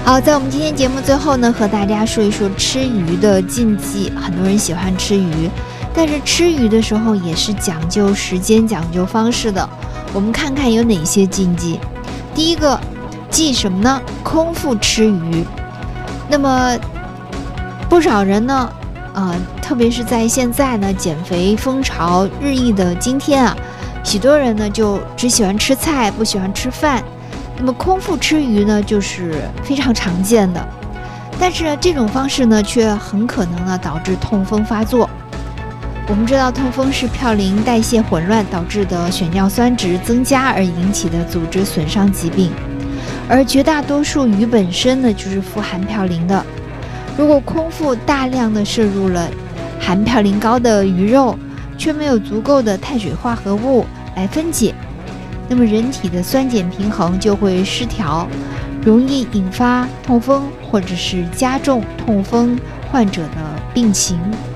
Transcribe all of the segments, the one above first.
好，在我们今天节目最后呢，和大家说一说吃鱼的禁忌。很多人喜欢吃鱼，但是吃鱼的时候也是讲究时间、讲究方式的。我们看看有哪些禁忌。第一个忌什么呢？空腹吃鱼。那么不少人呢特别是在现在呢减肥风潮日益的今天啊，许多人呢就只喜欢吃菜，不喜欢吃饭。那么空腹吃鱼呢就是非常常见的，但是这种方式呢却很可能呢导致痛风发作。我们知道痛风是嘌呤代谢混乱导致的血尿酸值增加而引起的组织损伤疾病，而绝大多数鱼本身呢就是富含嘌呤的。如果空腹大量的摄入了含嘌呤高的鱼肉，却没有足够的碳水化合物来分解，那么人体的酸碱平衡就会失调，容易引发痛风，或者是加重痛风患者的病情。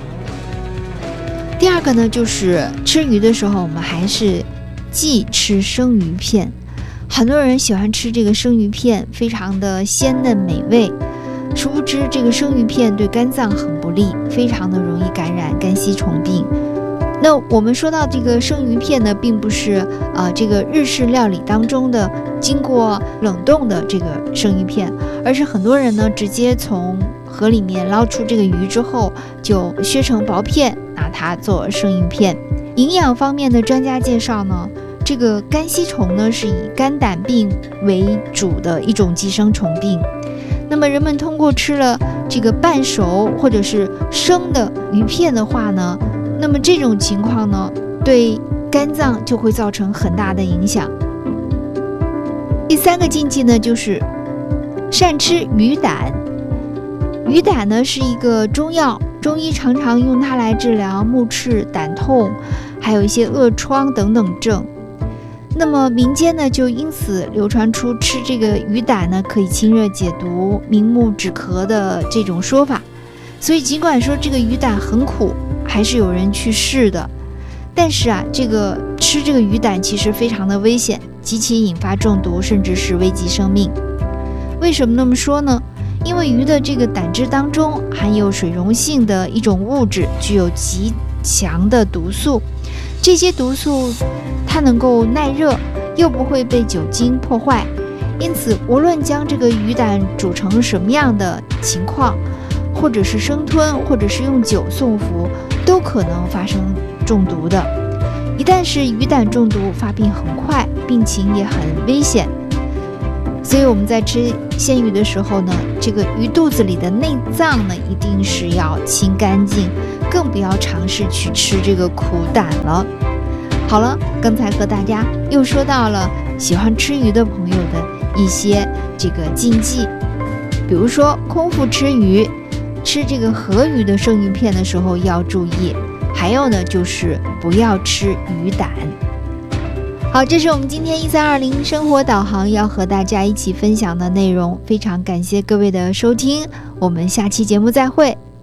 第二个呢，就是吃鱼的时候，我们还是忌吃生鱼片。很多人喜欢吃这个生鱼片，非常的鲜嫩美味，殊不知这个生鱼片对肝脏很不利，非常的容易感染肝吸虫病。那我们说到这个生鱼片呢，并不是这个日式料理当中的经过冷冻的这个生鱼片，而是很多人呢直接从河里面捞出这个鱼之后，就削成薄片，拿它做生鱼片。营养方面的专家介绍呢，这个肝吸虫呢是以肝胆病为主的一种寄生虫病。那么人们通过吃了这个半熟或者是生的鱼片的话呢，那么这种情况呢，对肝脏就会造成很大的影响。第三个禁忌呢，就是善吃鱼胆。鱼胆呢是一个中药，中医常常用它来治疗目赤、胆痛，还有一些恶疮等等症。那么民间呢就因此流传出吃这个鱼胆呢可以清热解毒、明目止咳的这种说法。所以尽管说这个鱼胆很苦，还是有人去试的。但是吃这个鱼胆其实非常的危险，极其引发中毒，甚至是危及生命。为什么那么说呢？因为鱼的这个胆汁当中含有水溶性的一种物质，具有极强的毒素。这些毒素它能够耐热，又不会被酒精破坏，因此无论将这个鱼胆煮成什么样的情况，或者是生吞，或者是用酒送服，都可能发生中毒的。一旦是鱼胆中毒，发病很快，病情也很危险。所以我们在吃鲜鱼的时候呢，这个鱼肚子里的内脏呢，一定是要清干净，更不要尝试去吃这个苦胆了。好了，刚才和大家又说到了喜欢吃鱼的朋友的一些这个禁忌，比如说空腹吃鱼，吃这个河鱼的生鱼片的时候要注意，还有呢就是不要吃鱼胆。好，这是我们今天1320生活导航要和大家一起分享的内容，非常感谢各位的收听，我们下期节目再会。